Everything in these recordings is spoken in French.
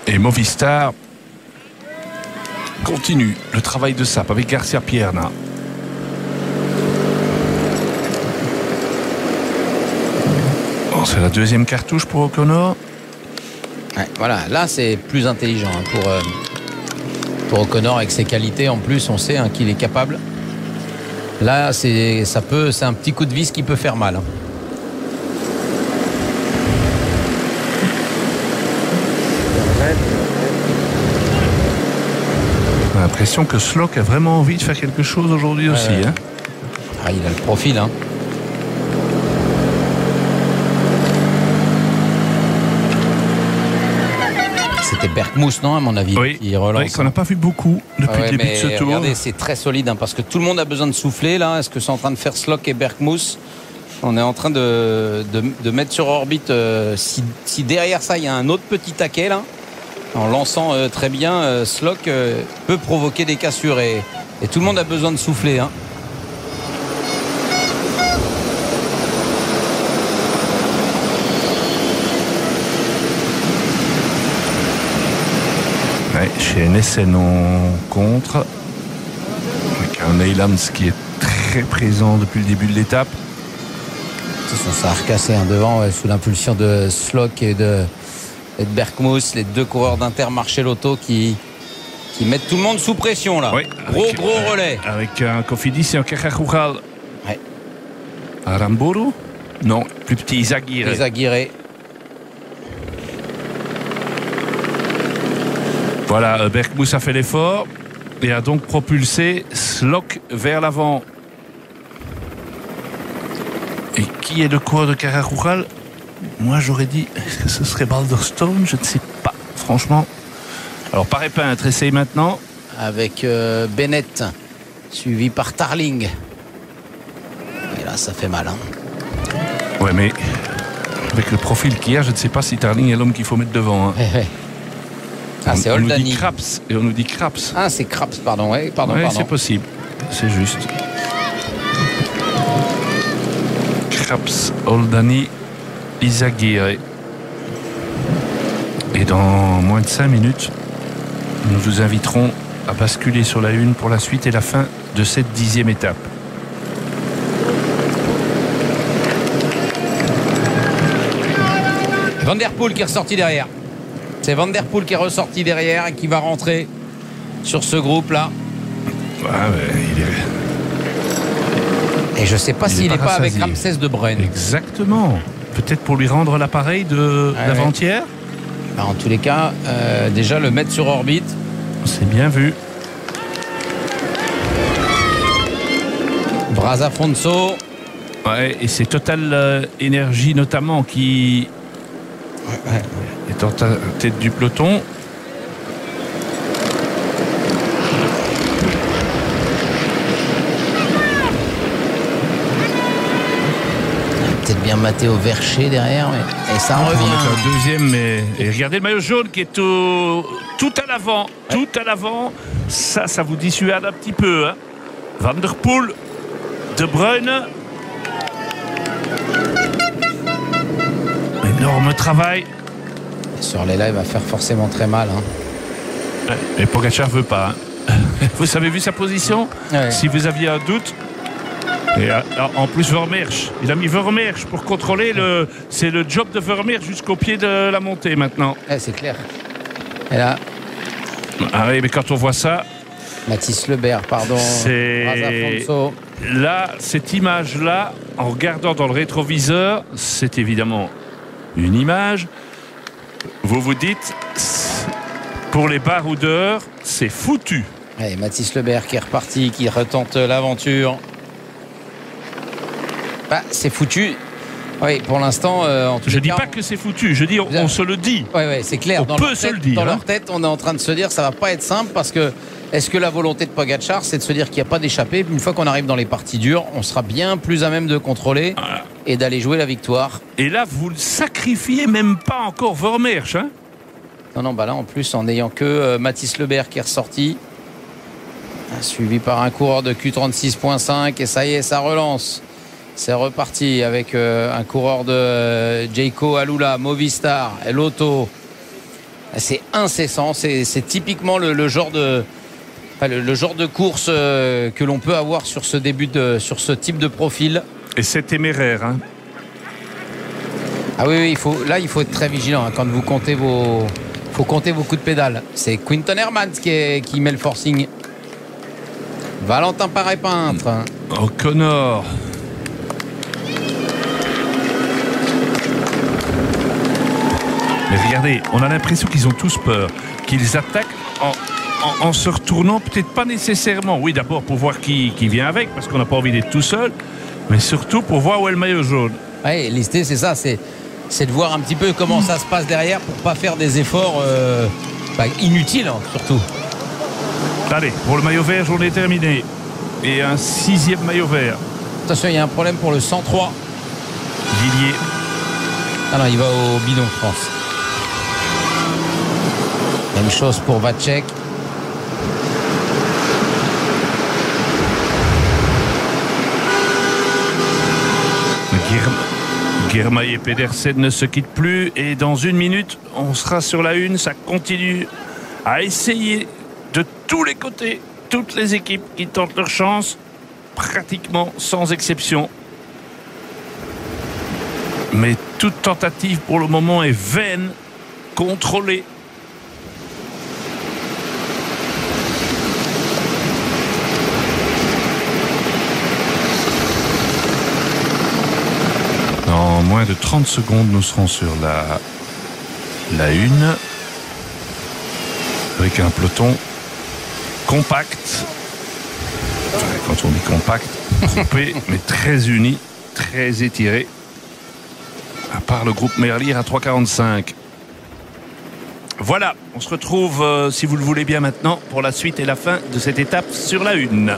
Et Movistar continue le travail de sape avec Garcia Pierna. Bon, c'est la deuxième cartouche pour O'Connor. Ouais, voilà, là c'est plus intelligent pour O'Connor avec ses qualités. En plus, on sait qu'il est capable. Là, c'est un petit coup de vis qui peut faire mal. On a l'impression que Slock a vraiment envie de faire quelque chose aujourd'hui aussi. Hein. Ah, il a le profil. C'était Berkmoes, non, à mon avis, qui relance. Oui, qu'on n'a pas vu beaucoup depuis le début de ce tour. Regardez, c'est très solide parce que tout le monde a besoin de souffler là. Est-ce que c'est en train de faire Slock et Berkmoes? On est en train de mettre sur orbite. Si derrière ça il y a un autre petit taquet là, en lançant très bien, Slock peut provoquer des cassures et tout le monde a besoin de souffler. Chez NSN on contre avec un Neylands qui est très présent depuis le début de l'étape. Ça a recassé devant sous l'impulsion de Slock et de Berkmoes, les deux coureurs d'Intermarché Lotto qui mettent tout le monde sous pression là. Oui, gros relais. Avec un Cofidis et un Cajarural. Ouais. Aramburu? Non, plus petit, Izaguirre. Voilà, Berkmoes a fait l'effort et a donc propulsé Slock vers l'avant. Et qui est le coureur de Cajarural? Moi j'aurais dit, est-ce que ce serait Balderstone? Je ne sais pas, franchement. Alors Paré Peintre essaye maintenant. Avec Bennett, suivi par Tarling. Et là ça fait mal. Ouais, mais avec le profil qu'il y a, je ne sais pas si Tarling est l'homme qu'il faut mettre devant. C'est on nous Oldani. dit Craps et on nous dit Craps. Ah, c'est Craps, pardon. Pardon. C'est possible, c'est juste. Craps, Oldani, Izaguirre. Et dans moins de 5 minutes, nous vous inviterons à basculer sur la une pour la suite et la fin de cette 10e étape. Van der Poel qui est ressorti derrière. C'est Van der Poel qui est ressorti derrière et qui va rentrer sur ce groupe-là. Et je ne sais pas s'il n'est pas avec Ramsès de Bruyne. Exactement. Peut-être pour lui rendre l'appareil d'avant-hier. En tous les cas, déjà le mettre sur orbite. C'est bien vu. Braz Afonso. Ouais, et c'est Total Énergie notamment qui est en tête du peloton. Peut-être bien Matteo Vercher derrière, et ça revient. Un deuxième, et regardez le maillot jaune qui est tout à l'avant, tout à l'avant. Ça vous dissuade un petit peu. Van der Poel, De Bruyne. Énorme travail. Sur les là, il va faire forcément très mal. Et Pogacar ne veut pas. Vous avez vu sa position? Si vous aviez un doute. Et en plus Vermeersch, il a mis Vermeersch pour contrôler c'est le job de Vermeersch jusqu'au pied de la montée maintenant. C'est clair. Et là. Ah oui, mais quand on voit ça. Mathis Lebert, pardon. C'est là, cette image-là, en regardant dans le rétroviseur, c'est évidemment une image. Vous vous dites, pour les baroudeurs, c'est foutu. Et Mathis Lebert qui est reparti, qui retente l'aventure. C'est foutu. Oui, pour l'instant, en tout cas. Je dis pas que c'est foutu, je dis on se le dit. Oui, c'est clair. On peut se le dire. Dans leur tête, on est en train de se dire ça va pas être simple parce que est-ce que la volonté de Pogacar, c'est de se dire qu'il n'y a pas d'échappée? Une fois qu'on arrive dans les parties dures, on sera bien plus à même de contrôler et d'aller jouer la victoire. Et là, vous ne sacrifiez même pas encore Vermeersch, Non, là, en plus, en n'ayant que Mathis Lebert qui est ressorti, suivi par un coureur de Q36.5, et ça y est, ça relance. C'est reparti avec un coureur de Jayco Alula, Movistar, Lotto. C'est incessant, c'est typiquement le genre de course que l'on peut avoir sur ce type de profil. Et c'est téméraire, hein. Ah oui, il faut être très vigilant quand vous comptez faut compter vos coups de pédale. C'est Quinton Hermans qui met le forcing. Valentin Paré-Peintre. O'Connor. Mais regardez, on a l'impression qu'ils ont tous peur, qu'ils attaquent en se retournant, peut-être pas nécessairement. Oui, d'abord pour voir qui vient avec, parce qu'on n'a pas envie d'être tout seul, mais surtout pour voir où est le maillot jaune. Oui, l'idée c'est ça, c'est de voir un petit peu comment ça se passe derrière pour pas faire des efforts inutiles, hein, surtout. Allez, pour le maillot vert, journée terminée. Et un 6e maillot vert. Attention, il y a un problème pour le 103. Villiers. Ah non, il va au bidon, je pense. Même chose pour Vacek. Girmay et Pedersen ne se quittent plus. Et dans 1 minute, on sera sur la une. Ça continue à essayer de tous les côtés. Toutes les équipes qui tentent leur chance, pratiquement sans exception. Mais toute tentative pour le moment est vaine, contrôlée. Dans moins de 30 secondes, nous serons sur la une, avec un peloton compact. Enfin, quand on dit compact, groupé, mais très uni, très étiré. À part le groupe Merlier à 3,45. Voilà, on se retrouve, si vous le voulez bien maintenant, pour la suite et la fin de cette étape sur la une.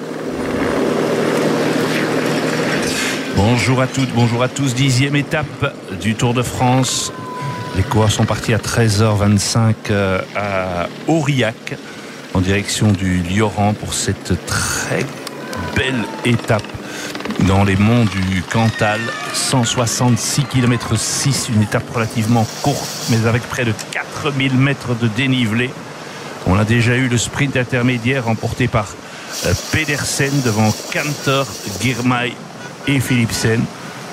Bonjour à toutes, bonjour à tous. 10e étape du Tour de France. Les coureurs sont partis à 13h25 à Aurillac, en direction du Lioran, pour cette très belle étape dans les monts du Cantal. 166 km 6, une étape relativement courte, mais avec près de 4000 mètres de dénivelé. On a déjà eu le sprint intermédiaire remporté par Pedersen devant Cantor, Girmay et Philipsen.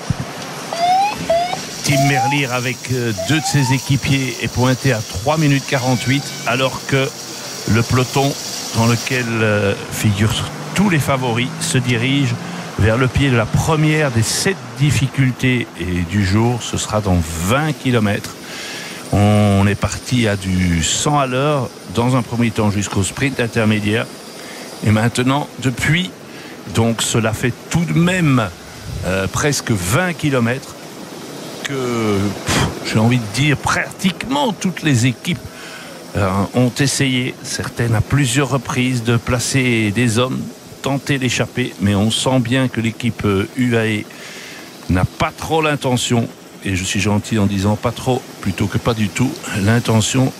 Tim Merlier, avec 2 de ses équipiers, est pointé à 3 minutes 48, alors que le peloton dans lequel figurent tous les favoris se dirige vers le pied de la première des 7 difficultés du jour. Ce sera dans 20 km. On est parti à du 100 à l'heure dans un premier temps jusqu'au sprint intermédiaire. Et maintenant, depuis, donc cela fait tout de même presque 20 km que, j'ai envie de dire, pratiquement toutes les équipes ont essayé, certaines à plusieurs reprises, de placer des hommes, tenter d'échapper, mais on sent bien que l'équipe UAE n'a pas trop l'intention, et je suis gentil en disant pas trop plutôt que pas du tout, l'intention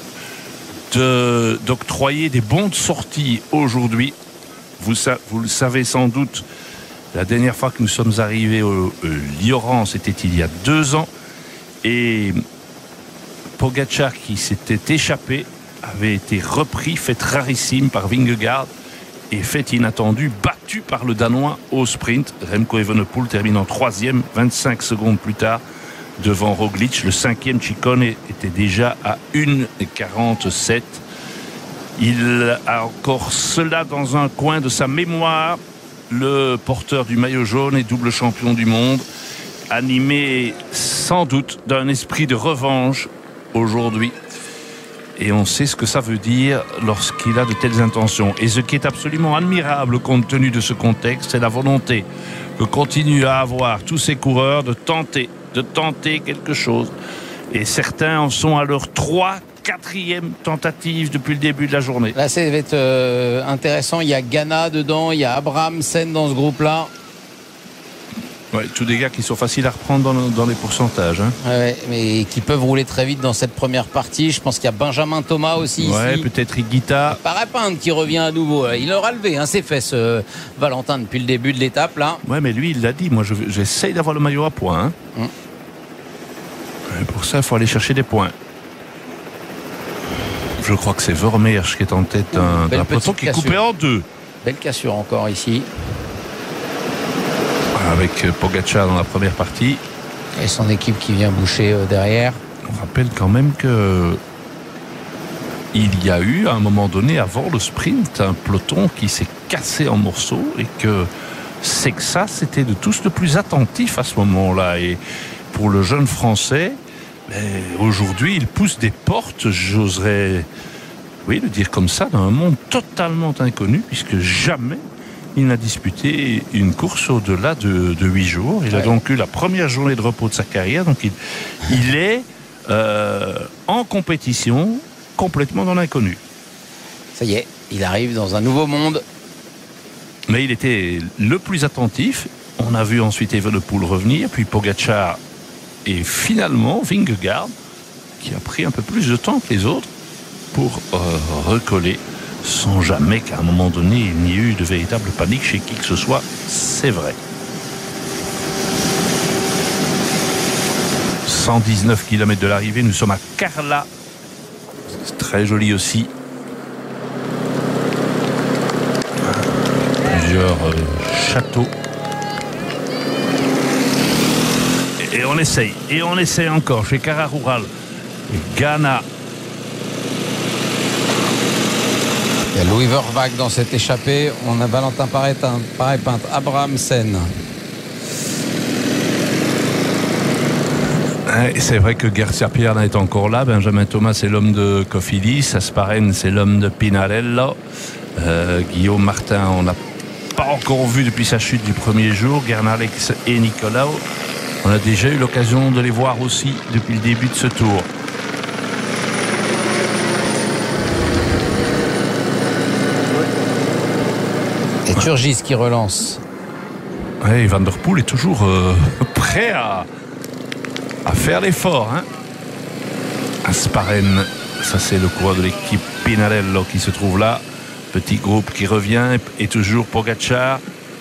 d'octroyer des bons de sortie aujourd'hui. Vous le savez sans doute, la dernière fois que nous sommes arrivés au Lioran, c'était il y a 2 ans, et Pogačar, qui s'était échappé, avait été repris, fait rarissime par Vingegaard et fait inattendu, battu par le Danois au sprint. Remco Evenepoel termine en 3e, 25 secondes plus tard, devant Roglic. Le 5e, Ciccone, était déjà à 1,47. Il a encore cela dans un coin de sa mémoire. Le porteur du maillot jaune et double champion du monde, animé sans doute d'un esprit de revanche aujourd'hui. Et on sait ce que ça veut dire lorsqu'il a de telles intentions. Et ce qui est absolument admirable compte tenu de ce contexte, c'est la volonté que continuent à avoir tous ces coureurs de tenter quelque chose. Et certains en sont à leur 4e tentative depuis le début de la journée. Là, ça va être intéressant. Il y a Ghana dedans, il y a Abrahamsen dans ce groupe-là. Ouais, tous des gars qui sont faciles à reprendre dans les pourcentages. Hein. Ouais, mais qui peuvent rouler très vite dans cette première partie. Je pense qu'il y a Benjamin Thomas aussi. Ouais, ici. Peut-être Higuita. Paré-Peintre qui revient à nouveau. Il aura levé ses fesses, Valentin, depuis le début de l'étape. Là. Ouais, mais lui, il l'a dit. Moi, j'essaye d'avoir le maillot à points. Hein. Et pour ça, il faut aller chercher des points. Je crois que c'est Vermeersch qui est en tête d'un peloton qui est coupé en deux. Belle cassure encore ici. Avec Pogačar dans la première partie. Et son équipe qui vient boucher derrière. On rappelle quand même que il y a eu à un moment donné avant le sprint un peloton qui s'est cassé en morceaux et que Sexa c'était de tous le plus attentif à ce moment-là. Et pour le jeune Français, aujourd'hui il pousse des portes, j'oserais le dire comme ça, dans un monde totalement inconnu puisque jamais il n'a disputé une course au-delà de 8 jours. Il a donc eu la première journée de repos de sa carrière. Donc il est en compétition complètement dans l'inconnu. Ça y est, il arrive dans un nouveau monde. Mais il était le plus attentif. On a vu ensuite Evenepoel revenir, puis Pogačar et finalement Vingegaard qui a pris un peu plus de temps que les autres pour recoller sans jamais qu'à un moment donné il n'y ait eu de véritable panique chez qui que ce soit, c'est vrai. 119 km de l'arrivée, nous sommes à Carla. C'est très joli aussi. Plusieurs châteaux. Et on essaye encore chez Cara Rural. Ghana. Il y a Louis Verwag dans cette échappée. On a Valentin Paré-Pinte, Abrahamsen. C'est vrai que Garcia Pierna est encore là. Benjamin Thomas, c'est l'homme de Cofidis. Asparen, c'est l'homme de Pinarello. Guillaume Martin, on n'a pas encore vu depuis sa chute du premier jour. Guernalex et Nicolau. On a déjà eu l'occasion de les voir aussi depuis le début de ce tour. Et Turgis qui relance. Oui, Van der Poel est toujours prêt à faire l'effort. Asparen, ça c'est le coureur de l'équipe Pinarello qui se trouve là. Petit groupe qui revient et toujours Pogačar.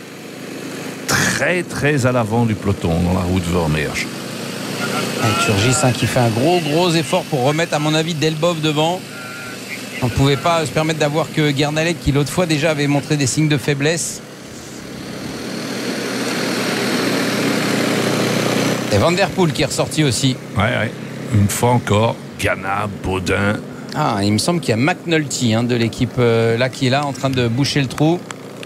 Très très à l'avant du peloton dans la route Vermeersch. Turgis qui fait un gros effort pour remettre à mon avis Delbov devant. On ne pouvait pas se permettre d'avoir que Guernalec qui l'autre fois déjà avait montré des signes de faiblesse. Et Van der Poel qui est ressorti aussi. Ouais. Une fois encore, Ghana, Baudin. Il me semble qu'il y a McNulty de l'équipe là qui est là en train de boucher le trou.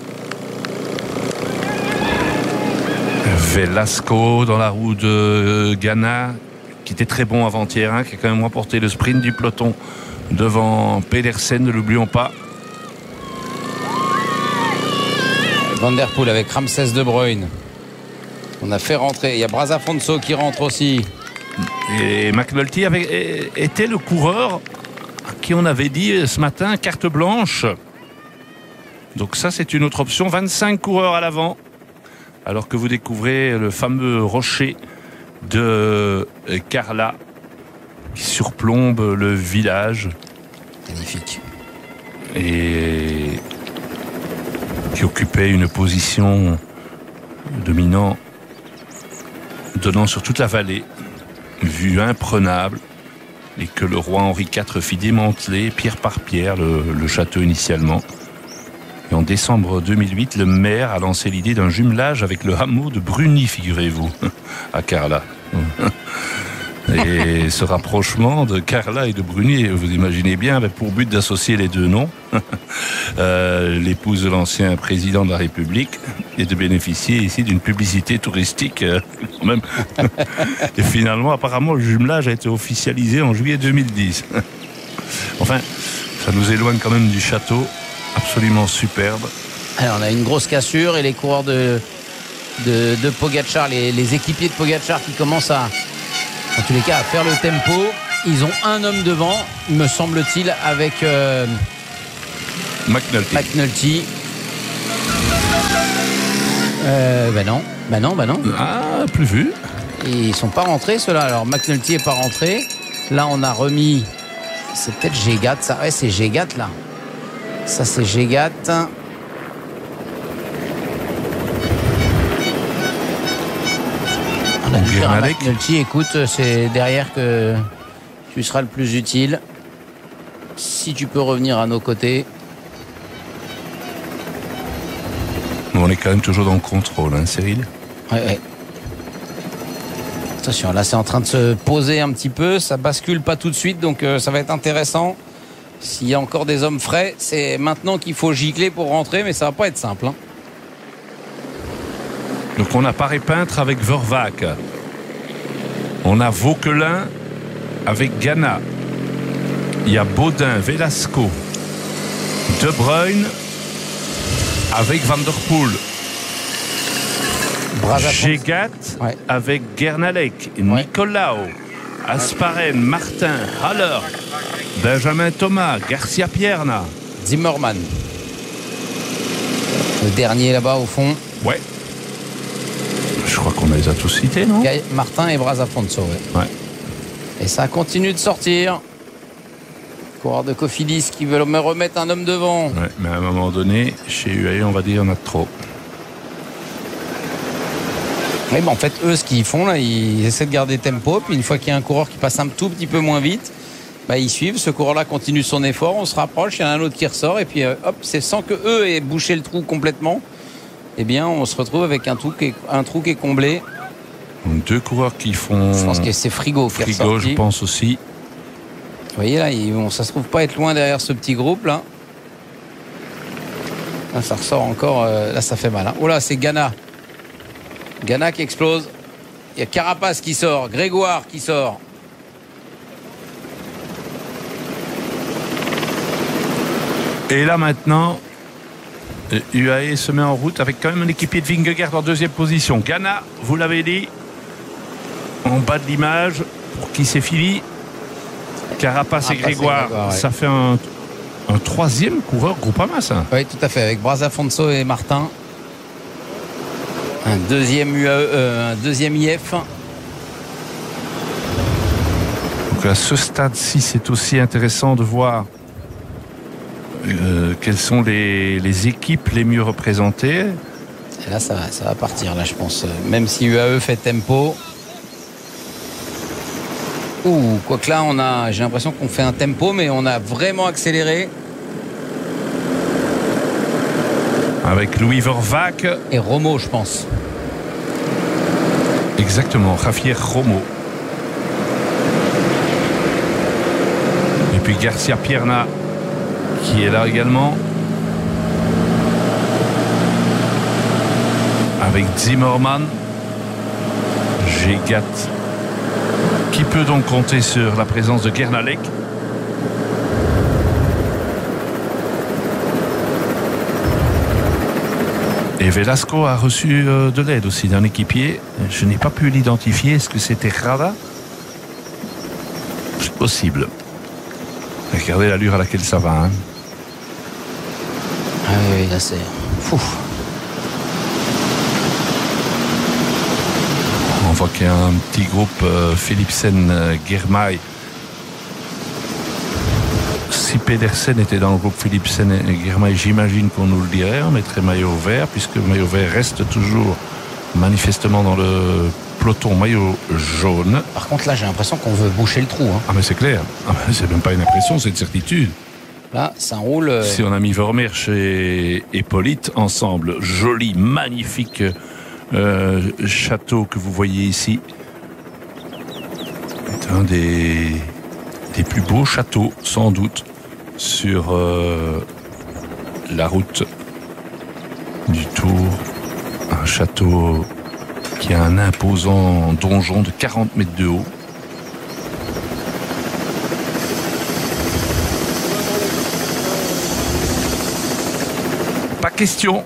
Velasco dans la roue de Ghana qui était très bon avant-hier, qui a quand même remporté le sprint du peloton devant Pedersen, ne l'oublions pas. Van der Poel avec Ramsès De Bruyne. On a fait rentrer, il y a Brazafonso qui rentre aussi. Et McNulty était le coureur à qui on avait dit ce matin carte blanche. Donc ça c'est une autre option, 25 coureurs à l'avant. Alors que vous découvrez le fameux rocher de Carla qui surplombe le village. Magnifique. Et qui occupait une position dominante, donnant sur toute la vallée, vue imprenable, et que le roi Henri IV fit démanteler pierre par pierre le château initialement. Et en décembre 2008, le maire a lancé l'idée d'un jumelage avec le hameau de Bruni, figurez-vous, à Carla. Et ce rapprochement de Carla et de Bruni, vous imaginez bien, avait pour but d'associer les deux noms, l'épouse de l'ancien président de la République, et de bénéficier ici d'une publicité touristique quand même. Et finalement, apparemment, le jumelage a été officialisé en juillet 2010. Enfin, ça nous éloigne quand même du château, absolument superbe. Alors, on a une grosse cassure et les coureurs de Pogačar, les équipiers de Pogačar qui commencent en tous les cas, à faire le tempo. Ils ont un homme devant, me semble-t-il, avec McNulty. Non. Ah, plus vu. Ils sont pas rentrés, ceux-là. Alors, McNulty est pas rentré. Là, on a remis... C'est peut-être Gégat, ça. Ouais, c'est Gégat, là. Ça, c'est Gégat. On a dû faire un McNulty. Écoute, c'est derrière que tu seras le plus utile. si tu peux revenir à nos côtés. On est quand même toujours dans le contrôle, hein, Cyril? Ouais. Attention, là c'est en train de se poser un petit peu, ça bascule pas tout de suite, donc ça va être intéressant. S'il y a encore des hommes frais, c'est maintenant qu'il faut gicler pour rentrer, mais ça va pas être simple. Hein. Donc on a Paré-Peintre avec Vervac. On a Vauquelin avec Ghana. Il y a Baudin, Velasco, De Bruyne avec Van der Poel. Gégat avec Guernalec, Nicolao, Asparen, Martin, Haller, Benjamin Thomas, Garcia Pierna, Zimmermann. Le dernier là-bas au fond. Ouais. Je crois qu'on les a tous cités, non? Martin et Brasafonso. Ouais. Et ça continue de sortir. Coureur de Cofidis qui veut me remettre un homme devant. Ouais, mais à un moment donné, chez UAE, on va dire, on a trop. Oui, en fait, eux, ce qu'ils font, là, ils essaient de garder tempo. Puis une fois qu'il y a un coureur qui passe un tout petit peu moins vite, ils suivent. Ce coureur-là continue son effort. On se rapproche. Il y en a un autre qui ressort. Et puis, hop, c'est sans que eux aient bouché le trou complètement. Eh bien, on se retrouve avec un trou qui est comblé. Donc, deux coureurs qui font. Je pense que c'est Frigo qui est ressorti. Je pense aussi. Vous voyez là, ça se trouve pas être loin derrière ce petit groupe là. Là ça ressort encore. Là, ça fait mal. Hein. Oh là, c'est Ghana. Ghana qui explose. Il y a Carapace qui sort. Grégoire qui sort. Et là maintenant, UAE se met en route avec quand même un équipier de Vingegaard en deuxième position. Ghana, vous l'avez dit, en bas de l'image, pour qui c'est fini. Carapace et Grégoire, ça fait un troisième coureur Groupama, ça. Oui, tout à fait, avec Brasafonso et Martin. Un deuxième UAE, un deuxième IF. Donc à ce stade-ci, c'est aussi intéressant de voir quelles sont les équipes les mieux représentées. Et là, ça va partir, là, je pense. Même si UAE fait tempo. Quoique là, j'ai l'impression qu'on fait un tempo, mais on a vraiment accéléré. Avec Louis Vervac. Et Romo, je pense. Exactement, Javier Romo. Et puis Garcia Pierna, qui est là également. Avec Zimmermann. Gégat. Qui peut donc compter sur la présence de Guernalec. Et Velasco a reçu de l'aide aussi d'un équipier. Je n'ai pas pu l'identifier. Est-ce que c'était Rada? C'est possible. Regardez l'allure à laquelle ça va. Hein. Ah oui, là c'est fou. On voit qu'il y a un petit groupe Philipsen, Girmay. Si Pedersen était dans le groupe Philipsen et Girmay, j'imagine qu'on nous le dirait. On mettrait maillot vert, puisque maillot vert reste toujours manifestement dans le peloton maillot jaune. Par contre, là, j'ai l'impression qu'on veut boucher le trou. Hein. Ah, mais c'est clair. Ah, c'est même pas une impression, c'est une certitude. Là, ça roule. Si on a mis Vermeersch et Hippolyte ensemble, joli, magnifique château que vous voyez ici. C'est un des plus beaux châteaux, sans doute, sur la route du Tour. Un château qui a un imposant donjon de 40 mètres de haut. Pas question.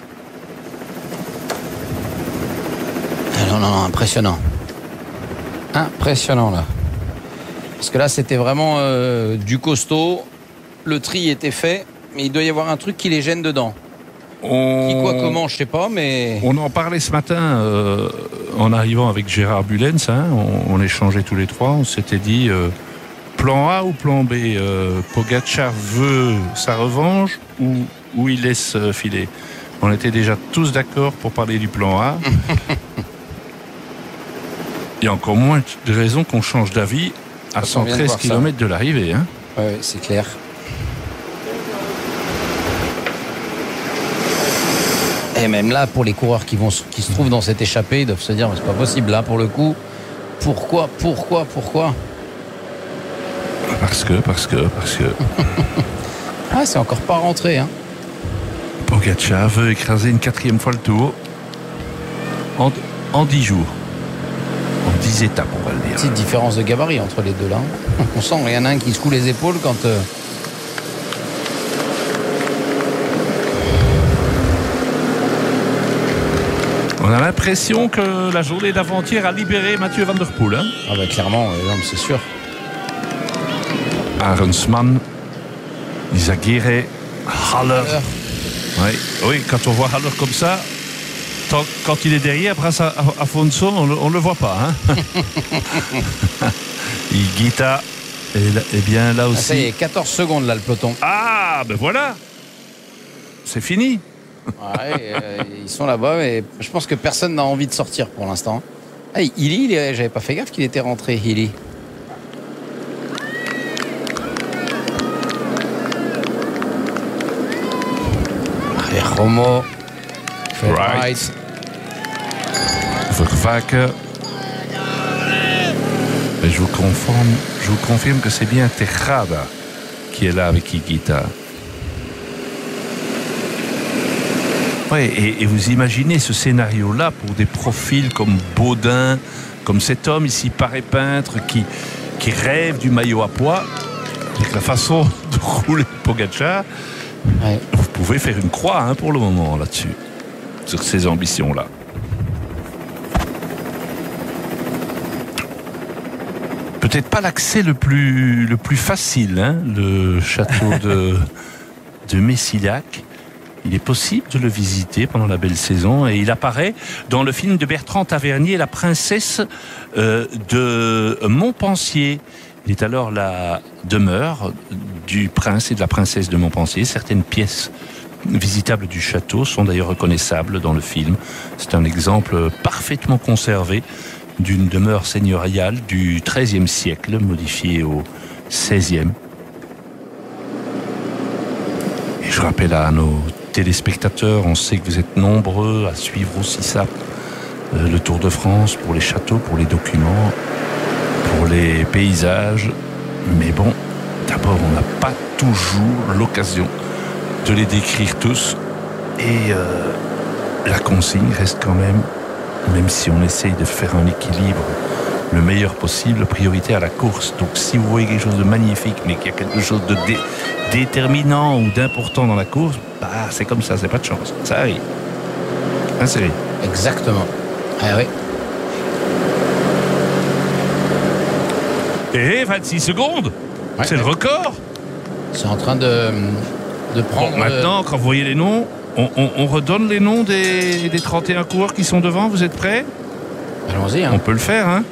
Non, impressionnant. Impressionnant, là. Parce que là, c'était vraiment du costaud. Le tri était fait, mais il doit y avoir un truc qui les gêne dedans. Comment, je sais pas, mais... On en parlait ce matin en arrivant avec Gérard Bullens. Hein, on échangeait tous les trois. On s'était dit plan A ou plan B. Pogačar veut sa revanche ou il laisse filer. On était déjà tous d'accord pour parler du plan A. Il y a encore moins de raisons qu'on change d'avis à 113 km de l'arrivée. Hein. Ouais, c'est clair. Et même là, pour les coureurs qui se trouvent dans cette échappée, ils doivent se dire, c'est pas possible là pour le coup. Pourquoi Parce que. Ah, c'est encore pas rentré, hein. Pogačar veut écraser une 4e fois le tour en 10 jours. En 10 étapes, on va le dire. Petite différence de gabarit entre les deux là. On sent qu'il y en a un qui secoue les épaules quand... On a l'impression que la journée d'avant-hier a libéré Mathieu Van Der Poel. Hein. Ah bah clairement, c'est sûr. Arensman, Izagirre, Haller. Oui, quand on voit Haller comme ça, quand il est derrière, grâce à Afonso, on ne le voit pas. Hein. Higuita, et bien là aussi. Ça y est, 14 secondes là le peloton. Ah, ben voilà. C'est fini. Ouais, ils sont là-bas, mais je pense que personne n'a envie de sortir pour l'instant. Ah, Hilly, j'avais pas fait gaffe qu'il était rentré, Hilly. Allez, Romo. Right. Vervaeke. Et je vous confirme que c'est bien Tejada qui est là avec Higuita. Ouais, et vous imaginez ce scénario-là pour des profils comme Baudin, comme cet homme ici, Paré Peintre, qui rêve du maillot à pois, avec la façon de rouler Pogačar, ouais. Vous pouvez faire une croix pour le moment là-dessus, sur ces ambitions-là. Peut-être pas l'accès le plus facile, le château de Messillac. Il est possible de le visiter pendant la belle saison et il apparaît dans le film de Bertrand Tavernier, La princesse de Montpensier. Il est alors la demeure du prince et de la princesse de Montpensier. Certaines pièces visitables du château sont d'ailleurs reconnaissables dans le film. C'est un exemple parfaitement conservé d'une demeure seigneuriale du XIIIe siècle, modifiée au XVIe. Et je rappelle à nos téléspectateurs, on sait que vous êtes nombreux à suivre aussi ça, le Tour de France, pour les châteaux, pour les documents, pour les paysages. Mais bon, d'abord, on n'a pas toujours l'occasion de les décrire tous. Et la consigne reste quand même si on essaye de faire un équilibre le meilleur possible, priorité à la course. Donc si vous voyez quelque chose de magnifique, mais qu'il y a quelque chose de déterminant ou d'important dans la course, c'est comme ça, c'est pas de chance. Ça arrive. Ça arrive. Exactement. Ah oui. Et 26 secondes, ouais, c'est le record. C'est en train de prendre... Bon, maintenant, quand vous voyez les noms, on redonne les noms des 31 coureurs qui sont devant. Vous êtes prêts? Allons-y. On peut le faire.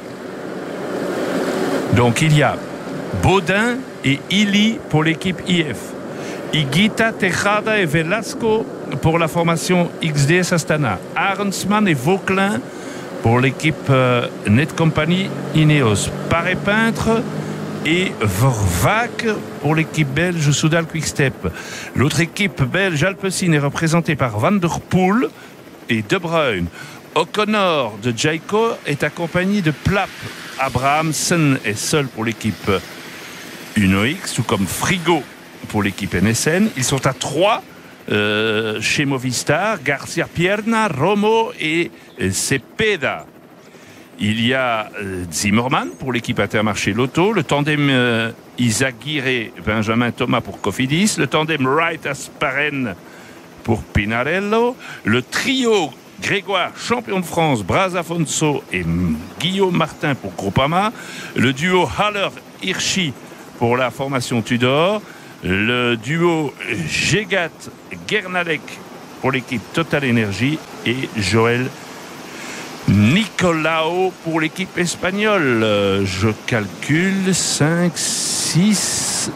Donc, il y a Baudin et Hilly pour l'équipe IF. Higuita, Tejada et Velasco pour la formation XDS Astana. Arensman et Vauquelin pour l'équipe Net Company Ineos. Paré Peintre et Vervaeke pour l'équipe belge Soudal Quickstep. L'autre équipe belge Alpecin est représentée par Van Der Poel et De Bruyne. O'Connor de Jayco est accompagné de Plapp. Abrahamsen est seul pour l'équipe UnoX, tout comme Frigo pour l'équipe NSN. Ils sont à 3 chez Movistar, Garcia Pierna, Romo et Cepeda. Il y a Zimmermann pour l'équipe Intermarché Lotto, le tandem Izagirre Benjamin Thomas pour Cofidis, le tandem Wright Asparen pour Pinarello, le trio Grégoire, champion de France, Braz Afonso et Guillaume Martin pour Groupama, le duo Haller-Hirschi pour la formation Tudor, le duo Gegat-Gernalec pour l'équipe Total Energy et Joël Nicolao pour l'équipe espagnole. Je calcule 5, 6,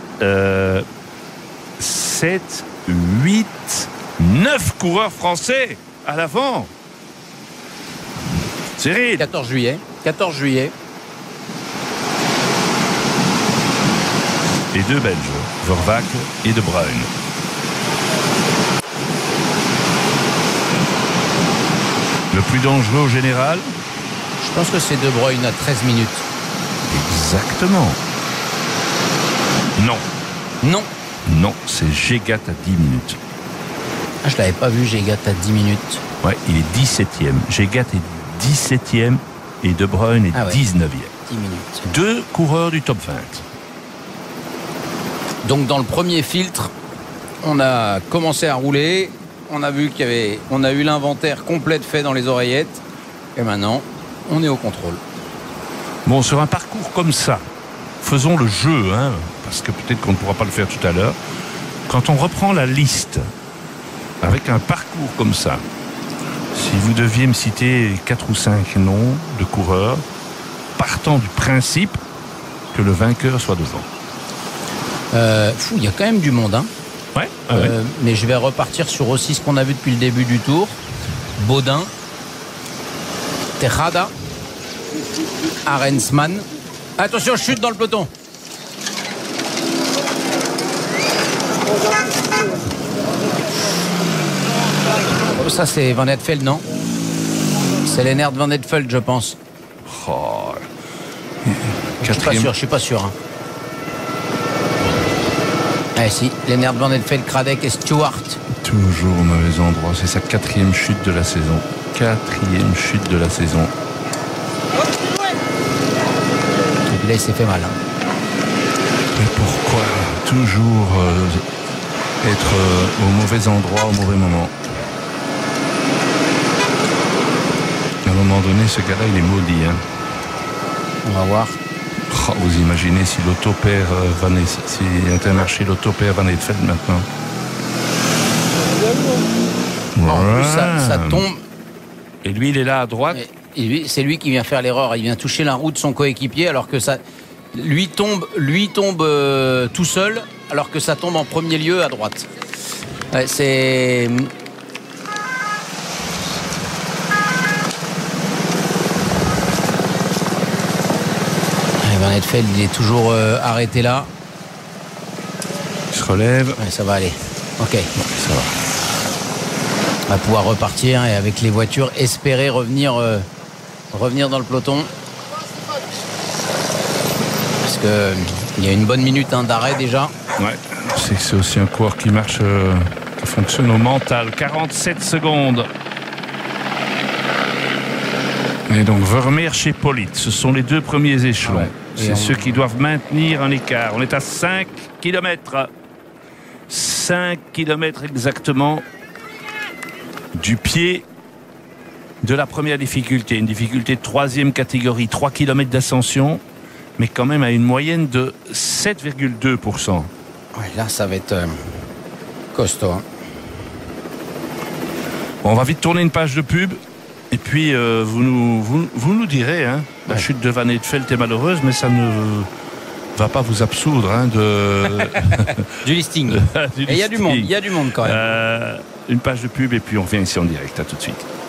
7, 8, 9 coureurs français à l'avant. Cyril. 14 juillet. et 2 Belges, Vervaeke et De Bruyne. Le plus dangereux au général? Je pense que c'est De Bruyne à 13 minutes. Exactement. Non. Non. Non, c'est Gégat à 10 minutes. Ah, je l'avais pas vu, Gégat à 10 minutes. Ouais, il est 17e. Gégat est 17e et De Bruyne est 19e. 10 minutes. 2 coureurs du top 20. Donc dans le premier filtre, on a commencé à rouler. On a vu on a eu l'inventaire complet fait dans les oreillettes. Et maintenant, on est au contrôle. Bon, sur un parcours comme ça, faisons le jeu, hein, parce que peut-être qu'on ne pourra pas le faire tout à l'heure. Quand on reprend la liste avec un parcours comme ça, si vous deviez me citer 4 ou 5 noms de coureurs, partant du principe que le vainqueur soit devant. Il y a quand même du monde, hein. Ouais, mais je vais repartir sur aussi ce qu'on a vu depuis le début du tour. Baudin, Tejada, Arensman. Attention, chute dans le peloton. Oh, ça c'est Van Eetveld, non? C'est Lennart Van Eetveld, je pense. Oh. Je suis pas sûr. Hein. Ah si, Lennart Van Eetveld, Kradek et Stewart. Toujours au mauvais endroit. C'est sa 4e chute de la saison. 4e chute de la saison. Et puis là, il s'est fait mal. Hein. Mais pourquoi toujours être au mauvais endroit, au mauvais moment? À un moment donné, ce gars-là, il est maudit. Hein. On va voir. Oh, vous imaginez si l'auto perd si Intermarché l'auto perd Van Eetveld maintenant. En plus, ça tombe. Et lui, il est là à droite. Et c'est lui qui vient faire l'erreur. Il vient toucher la roue de son coéquipier alors que ça. Lui tombe tout seul alors que ça tombe en premier lieu à droite. Ouais, c'est. Van Eetveld, il est toujours arrêté là. Il se relève. Ouais, ça va aller. Ok. Ouais, ça va. On va pouvoir repartir et avec les voitures espérer revenir dans le peloton. Parce que il y a une bonne minute d'arrêt déjà. Ouais, c'est aussi un coureur qui marche, qui fonctionne au mental. 47 secondes. Et donc Vermeersch et Politt, ce sont les 2 premiers échelons. Ouais. C'est ceux qui doivent maintenir un écart. On est à 5 km. 5 km exactement du pied de la première difficulté. Une difficulté de 3e catégorie, 3 km d'ascension, mais quand même à une moyenne de 7,2%. Ouais, là, ça va être costaud. Hein. Bon, on va vite tourner une page de pub. Et puis, vous nous direz, hein, la chute de Van Eetveld est malheureuse, mais ça ne va pas vous absoudre du listing. Et il y a du monde quand même. Une page de pub et puis on revient ici en direct. À tout de suite.